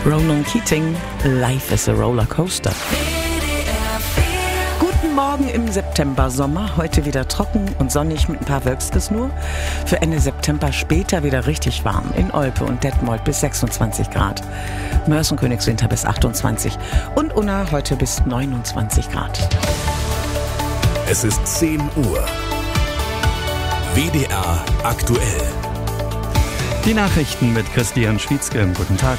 Ronan Keating, Life is a Roller Coaster. Guten Morgen im September-Sommer. Heute wieder trocken und sonnig mit ein paar Wölkskes nur. Für Ende September später wieder richtig warm. In Olpe und Detmold bis 26 Grad. Mörs und Königswinter bis 28. Und Unna heute bis 29 Grad. Es ist 10 Uhr. WDR aktuell. Die Nachrichten mit Christian Schwietzke. Guten Tag.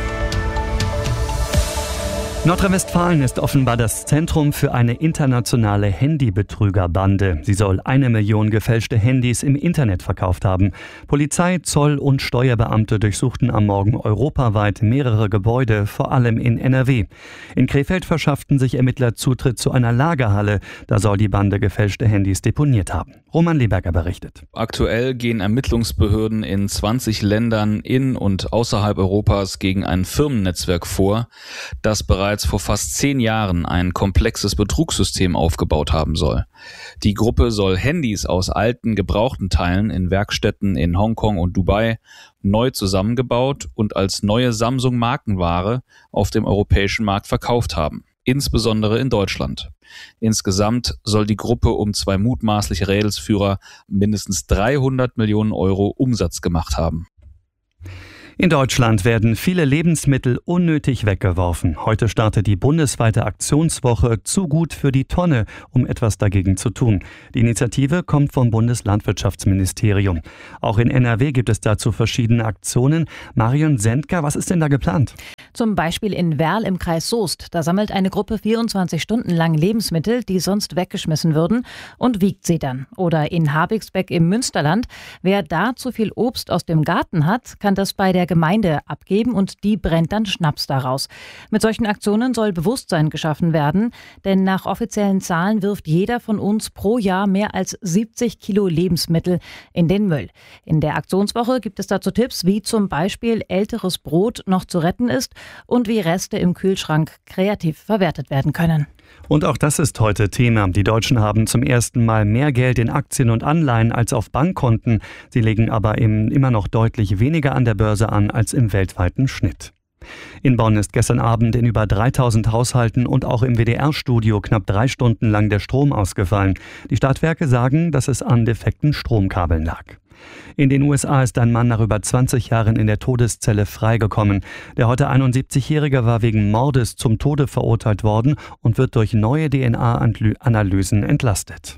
Nordrhein-Westfalen ist offenbar das Zentrum für eine internationale Handybetrügerbande. Sie soll 1 Million gefälschte Handys im Internet verkauft haben. Polizei, Zoll und Steuerbeamte durchsuchten am Morgen europaweit mehrere Gebäude, vor allem in NRW. In Krefeld verschafften sich Ermittler Zutritt zu einer Lagerhalle. Da soll die Bande gefälschte Handys deponiert haben. Roman Leberger berichtet. Aktuell gehen Ermittlungsbehörden in 20 Ländern in und außerhalb Europas gegen ein Firmennetzwerk vor, das bereits vor fast 10 Jahren ein komplexes Betrugssystem aufgebaut haben soll. Die Gruppe soll Handys aus alten, gebrauchten Teilen in Werkstätten in Hongkong und Dubai neu zusammengebaut und als neue Samsung-Markenware auf dem europäischen Markt verkauft haben, insbesondere in Deutschland. Insgesamt soll die Gruppe um 2 mutmaßliche Rädelsführer mindestens 300 Millionen Euro Umsatz gemacht haben. In Deutschland werden viele Lebensmittel unnötig weggeworfen. Heute startet die bundesweite Aktionswoche Zu gut für die Tonne, um etwas dagegen zu tun. Die Initiative kommt vom Bundeslandwirtschaftsministerium. Auch in NRW gibt es dazu verschiedene Aktionen. Marion Sendker, was ist denn da geplant? Zum Beispiel in Werl im Kreis Soest. Da sammelt eine Gruppe 24 Stunden lang Lebensmittel, die sonst weggeschmissen würden, und wiegt sie dann. Oder in Habixbeck im Münsterland. Wer da zu viel Obst aus dem Garten hat, kann das bei der Gemeinde abgeben und die brennt dann Schnaps daraus. Mit solchen Aktionen soll Bewusstsein geschaffen werden, denn nach offiziellen Zahlen wirft jeder von uns pro Jahr mehr als 70 Kilo Lebensmittel in den Müll. In der Aktionswoche gibt es dazu Tipps, wie zum Beispiel älteres Brot noch zu retten ist und wie Reste im Kühlschrank kreativ verwertet werden können. Und auch das ist heute Thema. Die Deutschen haben zum ersten Mal mehr Geld in Aktien und Anleihen als auf Bankkonten. Sie legen aber immer noch deutlich weniger an der Börse an als im weltweiten Schnitt. In Bonn ist gestern Abend in über 3000 Haushalten und auch im WDR-Studio knapp 3 Stunden lang der Strom ausgefallen. Die Stadtwerke sagen, dass es an defekten Stromkabeln lag. In den USA ist ein Mann nach über 20 Jahren in der Todeszelle freigekommen. Der heute 71-Jährige war wegen Mordes zum Tode verurteilt worden und wird durch neue DNA-Analysen entlastet.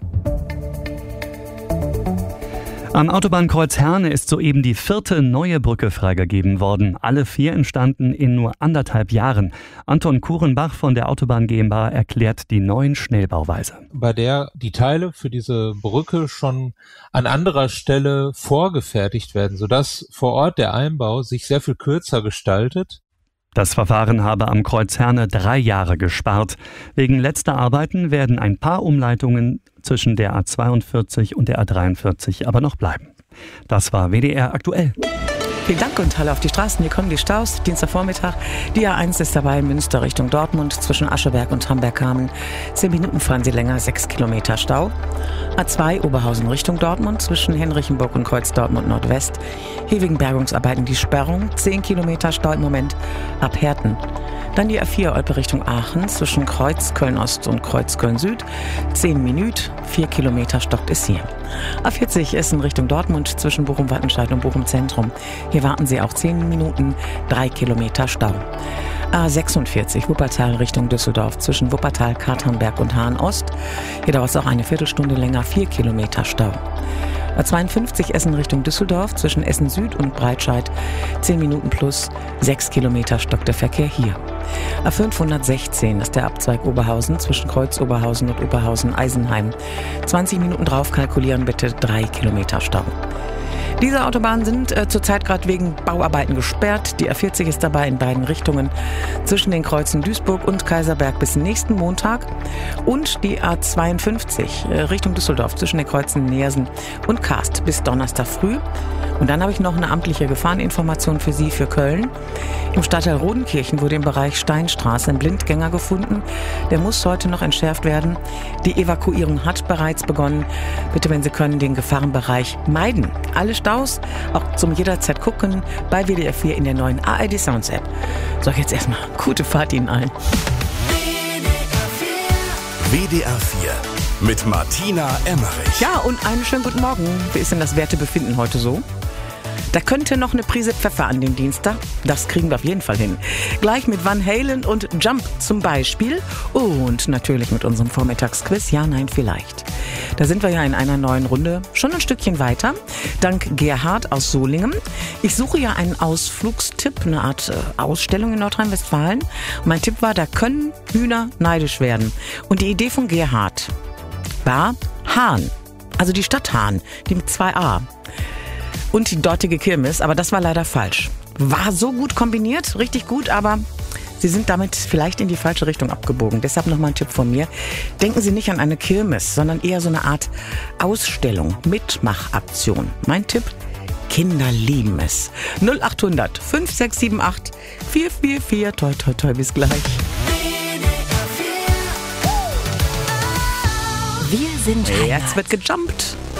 Am Autobahnkreuz Herne ist soeben die 4. neue Brücke freigegeben worden. Alle 4 entstanden in nur 1,5 Jahren. Anton Kurenbach von der Autobahn GmbH erklärt die neuen Schnellbauweise. Bei der die Teile für diese Brücke schon an anderer Stelle vorgefertigt werden, sodass vor Ort der Einbau sich sehr viel kürzer gestaltet. Das Verfahren habe am Kreuz Herne 3 Jahre gespart. Wegen letzter Arbeiten werden ein paar Umleitungen zwischen der A42 und der A43 aber noch bleiben. Das war WDR aktuell. Vielen Dank und Hallo auf die Straßen. Hier kommen die Staus. Dienstagvormittag. Die A1 ist dabei, Münster Richtung Dortmund zwischen Ascheberg und Hamberg-Kamen. 10 Minuten fahren Sie länger, 6 Kilometer Stau. A2 Oberhausen Richtung Dortmund zwischen Henrichenburg und Kreuz Dortmund Nordwest. Hier wegen Bergungsarbeiten die Sperrung. 10 Kilometer Stau im Moment ab Herten. Dann die A4 Olpe Richtung Aachen zwischen Kreuz Köln-Ost und Kreuz Köln-Süd. 10 Minuten, 4 Kilometer stockt es hier. A40 Essen Richtung Dortmund zwischen Bochum-Wattenscheid und Bochum-Zentrum. Hier warten Sie auch 10 Minuten, 3 Kilometer Stau. A46 Wuppertal Richtung Düsseldorf zwischen Wuppertal, Katernberg und Hahn-Ost. Hier dauert es auch eine Viertelstunde länger, 4 Kilometer Stau. A52 Essen Richtung Düsseldorf zwischen Essen Süd und Breitscheid 10 Minuten plus 6 Kilometer stockt der Verkehr hier. A516 ist der Abzweig Oberhausen zwischen Kreuz Oberhausen und Oberhausen-Eisenheim. 20 Minuten drauf kalkulieren bitte, 3 Kilometer Stau. Diese Autobahnen sind zurzeit gerade wegen Bauarbeiten gesperrt. Die A40 ist dabei in beiden Richtungen zwischen den Kreuzen Duisburg und Kaiserberg bis nächsten Montag. Und die A52 Richtung Düsseldorf zwischen den Kreuzen Neersen und Karst bis Donnerstag früh. Und dann habe ich noch eine amtliche Gefahreninformation für Sie für Köln. Im Stadtteil Rodenkirchen wurde im Bereich Steinstraße ein Blindgänger gefunden. Der muss heute noch entschärft werden. Die Evakuierung hat bereits begonnen. Bitte, wenn Sie können, den Gefahrenbereich meiden. Alle Stau Staus auch zum jederzeit gucken bei WDR 4 in der neuen ARD Sounds App. So, jetzt erstmal gute Fahrt Ihnen allen. WDR 4 mit Martina Emmerich. Ja, und einen schönen guten Morgen. Wie ist denn das Wertebefinden heute so? Da könnte noch eine Prise Pfeffer an den Dienstag. Das kriegen wir auf jeden Fall hin. Gleich mit Van Halen und Jump zum Beispiel. Und natürlich mit unserem Vormittagsquiz. Ja, nein, vielleicht. Da sind wir ja in einer neuen Runde schon ein Stückchen weiter. Dank Gerhard aus Solingen. Ich suche ja einen Ausflugstipp, eine Art Ausstellung in Nordrhein-Westfalen. Und mein Tipp war, da können Hühner neidisch werden. Und die Idee von Gerhard war Hahn. Also die Stadt Hahn, die mit 2a. Und die dortige Kirmes, aber das war leider falsch. War so gut kombiniert, richtig gut, aber Sie sind damit vielleicht in die falsche Richtung abgebogen. Deshalb nochmal ein Tipp von mir. Denken Sie nicht an eine Kirmes, sondern eher so eine Art Ausstellung, Mitmachaktion. Mein Tipp, Kinder lieben es. 0800 5678 444, toi toi toi, bis gleich. Wir sind Jetzt wird gejumpt.